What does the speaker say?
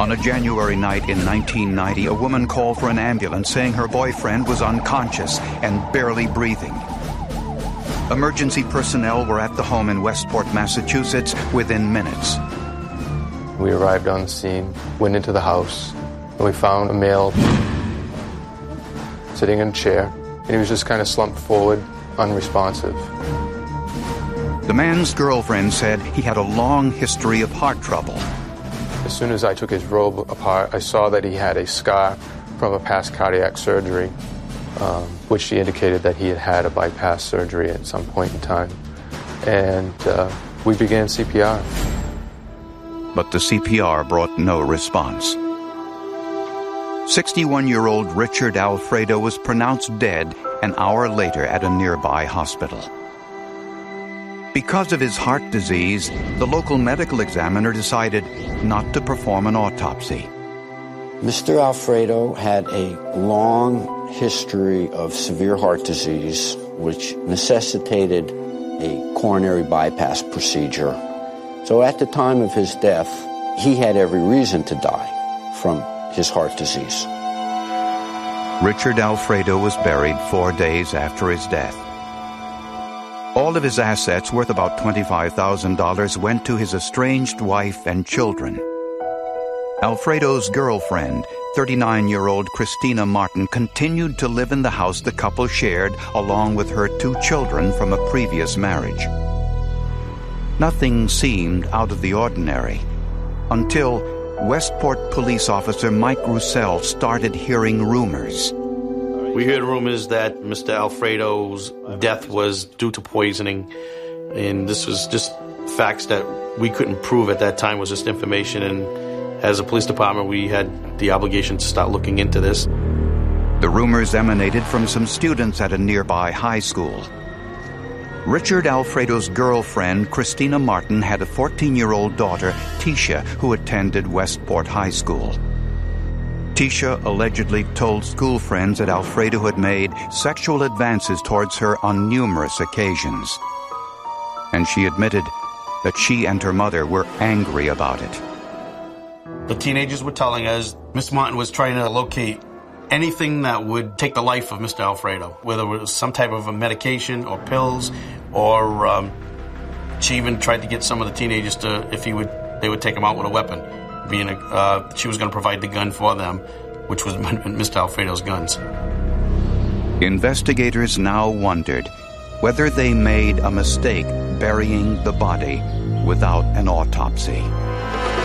On a January night in 1990, a woman called for an ambulance saying her boyfriend was unconscious and barely breathing. Emergency personnel were at the home in Westport, Massachusetts within minutes. We arrived on the scene, went into the house, and we found a male sitting in a chair, and he was just kind of slumped forward, unresponsive. The man's girlfriend said he had a long history of heart trouble. As soon as I took his robe apart, I saw that he had a scar from a past cardiac surgery, which she indicated that he had had a bypass surgery at some point in time. And we began CPR. But the CPR brought no response. 61-year-old Richard Alfredo was pronounced dead an hour later at a nearby hospital. Because of his heart disease, the local medical examiner decided not to perform an autopsy. Mr. Alfredo had a long history of severe heart disease, which necessitated a coronary bypass procedure. So at the time of his death, he had every reason to die from his heart disease. Richard Alfredo was buried 4 days after his death. All of his assets, worth about $25,000, went to his estranged wife and children. Alfredo's girlfriend, 39-year-old Christina Martin, continued to live in the house the couple shared along with her 2 children from a previous marriage. Nothing seemed out of the ordinary until Westport police officer Mike Roussel started hearing rumors. We heard rumors that Mr. Alfredo's death was due to poisoning, and this was just facts that we couldn't prove at that time, was just information, and as a police department, we had the obligation to start looking into this. The rumors emanated from some students at a nearby high school. Richard Alfredo's girlfriend, Christina Martin, had a 14-year-old daughter, Tisha, who attended Westport High School. Tisha allegedly told school friends that Alfredo had made sexual advances towards her on numerous occasions. And she admitted that she and her mother were angry about it. The teenagers were telling us Miss Martin was trying to locate anything that would take the life of Mr. Alfredo, whether it was some type of a medication or pills, or she even tried to get some of the teenagers to, they would take him out with a weapon. She was going to provide the gun for them, which was Mr. Alfredo's guns. Investigators now wondered whether they made a mistake burying the body without an autopsy.